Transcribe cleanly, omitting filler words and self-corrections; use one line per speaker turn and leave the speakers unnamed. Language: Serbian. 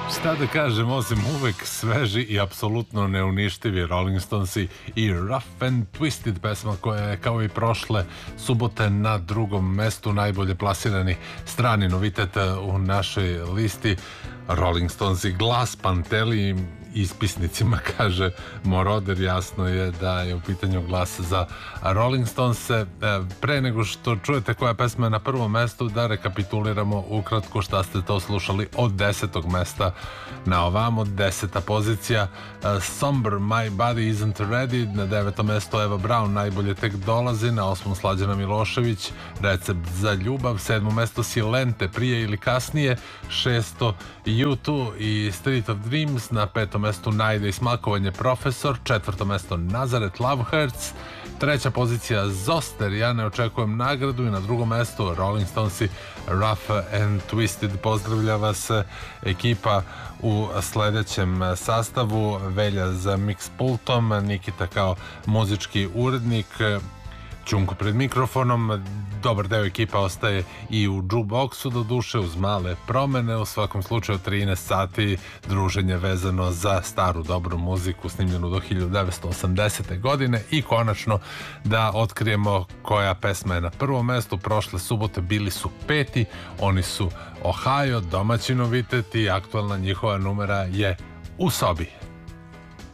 Šta da kažem, osim uvek sveži i apsolutno neuništivi Rolling Stonesi i Rough and Twisted, pesma koja je kao i prošle subote na drugom mestu, najbolje plasirani strani novitet u našoj listi. Rolling Stonesi, glas Panteli, ispisnicima kaže Moroder, jasno je da je u pitanju glas za Rolling Stones. Pre nego što čujete koja pesma je na prvom mestu, da rekapituliramo ukratko šta ste to slušali od 10. mesta na ovamo. 10. pozicija Somber, My Body Isn't Ready, na 9. mestu Eva Brown, Najbolje tek dolazi, na 8. Slađana Milošević, Recept za ljubav, 7. mesto Silente, Prije ili kasnije, 6. U2 i Street of Dreams, na 5. mestu Najde i smakovanje Profesor, 4. mesto Nazaret, Love Hurts, 3. pozicija Zoster, Ja ne očekujem nagradu, i na 2. mestu Rolling Stonesi, Rough and Twisted. Pozdravlja vas ekipa u sledećem sastavu: Velja za mix pultom, Nikita kao muzički urednik, Ćunko pred mikrofonom. Dobar deo ekipa ostaje i u jukeboxu, do duše uz male promene. U svakom slučaju 13 sati druženje vezano za staru dobru muziku snimljenu do 1980. godine. I konačno da otkrijemo koja pesma je na prvom mestu. Prošle subote bili su 5. Oni su Ohio, domaći novitet, i aktualna njihova numera je U sobi.